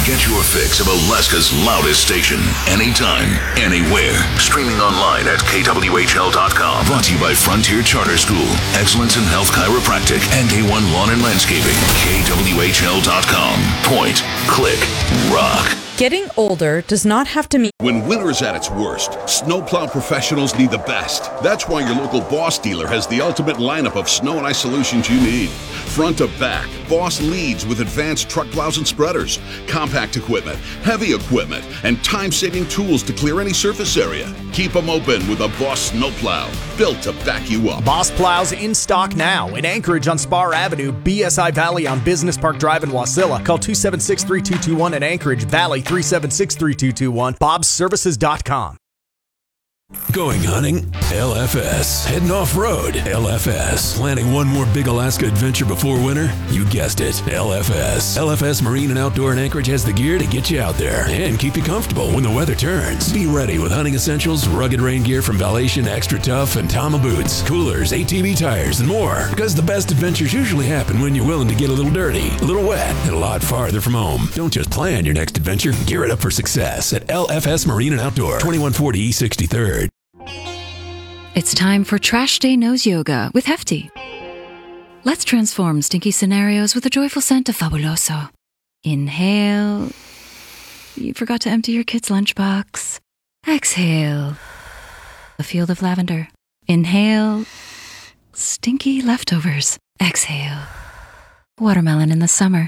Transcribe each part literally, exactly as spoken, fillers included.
Get your fix of Alaska's loudest station, anytime, anywhere. Streaming online at K W H L dot com. Brought to you by Frontier Charter School, Excellence in Health Chiropractic, and A one Lawn and Landscaping. K W H L dot com. Point, click, rock. Getting older does not have to mean... When winter's at its worst, snowplow professionals need the best. That's why your local Boss dealer has the ultimate lineup of snow and ice solutions you need. Front to back, Boss leads with advanced truck plows and spreaders, compact equipment, heavy equipment, and time-saving tools to clear any surface area. Keep them open with a Boss snowplow, built to back you up. Boss plows in stock now in Anchorage on Spar Avenue, B S I Valley on Business Park Drive in Wasilla. Call two seven six, three two two one in Anchorage, Valley three seven six, three two two one, bobs services dot com. Going hunting? L F S. Heading off-road? L F S. Planning one more big Alaska adventure before winter? You guessed it, L F S. L F S Marine and Outdoor in Anchorage has the gear to get you out there and keep you comfortable when the weather turns. Be ready with hunting essentials, rugged rain gear from Valation, Extra Tough, and Tama boots, coolers, A T V tires, and more. Because the best adventures usually happen when you're willing to get a little dirty, a little wet, and a lot farther from home. Don't just plan your next adventure. Gear it up for success at L F S Marine and Outdoor, twenty-one forty East sixty-third. It's time for Trash Day Nose Yoga with Hefty. Let's transform stinky scenarios with a joyful scent of Fabuloso. Inhale. You forgot to empty your kid's lunchbox. Exhale. A field of lavender. Inhale. Stinky leftovers. Exhale. Watermelon in the summer.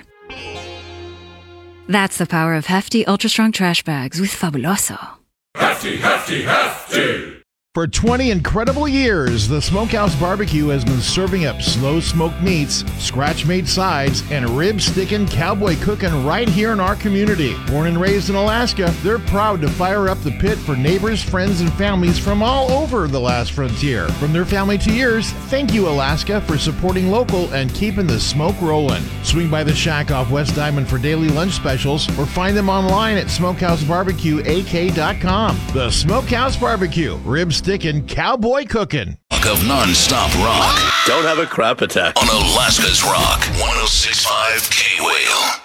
That's the power of Hefty Ultra Strong Trash Bags with Fabuloso. Hefty, Hefty, Hefty! For twenty incredible years, the Smokehouse Barbecue has been serving up slow-smoked meats, scratch-made sides, and rib-sticking, cowboy cooking right here in our community. Born and raised in Alaska, they're proud to fire up the pit for neighbors, friends, and families from all over the last frontier. From their family to yours, thank you, Alaska, for supporting local and keeping the smoke rolling. Swing by the shack off West Diamond for daily lunch specials, or find them online at smokehouse barbecue a k dot com. The Smokehouse Barbecue, rib-sticking, cowboy cooking. Of non-stop rock. Don't have a crap attack. On Alaska's Rock, one oh six point five K-Whale.